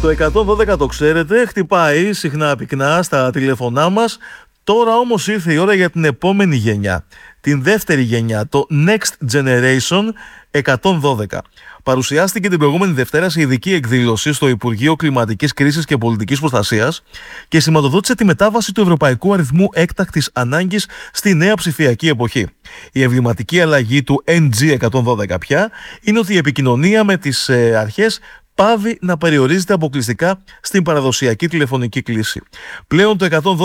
Το 112 το ξέρετε, χτυπάει συχνά πυκνά στα τηλέφωνά μας. Τώρα όμως ήρθε η ώρα για την επόμενη γενιά, την δεύτερη γενιά, το Next Generation 112. Παρουσιάστηκε την προηγούμενη Δευτέρα σε ειδική εκδήλωση στο Υπουργείο Κλιματικής Κρίσης και Πολιτικής Προστασίας και σηματοδότησε τη μετάβαση του Ευρωπαϊκού Αριθμού Έκτακτης Ανάγκης στη νέα ψηφιακή εποχή. Η εμβληματική αλλαγή του NG112 πια είναι ότι η επικοινωνία με τις αρχές πάβει να περιορίζεται αποκλειστικά στην παραδοσιακή τηλεφωνική κλήση. Πλέον το 112